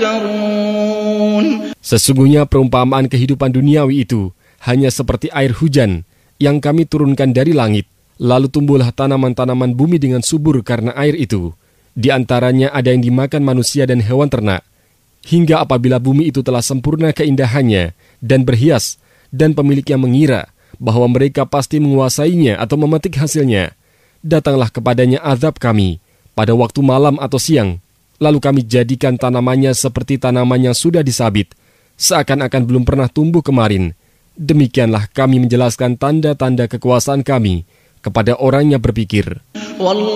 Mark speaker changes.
Speaker 1: تذكرون.
Speaker 2: Sesungguhnya perumpamaan kehidupan duniawi itu hanya seperti air hujan yang kami turunkan dari langit, lalu tumbuhlah tanaman-tanaman bumi dengan subur karena air itu. Di antaranya ada yang dimakan manusia dan hewan ternak. Hingga apabila bumi itu telah sempurna keindahannya dan berhias, dan pemiliknya mengira bahwa mereka pasti menguasainya atau memetik hasilnya, datanglah kepadanya azab kami pada waktu malam atau siang, lalu kami jadikan tanamannya seperti tanaman yang sudah disabit, seakan-akan belum pernah tumbuh kemarin. Demikianlah kami menjelaskan tanda-tanda kekuasaan kami kepada orang yang berpikir.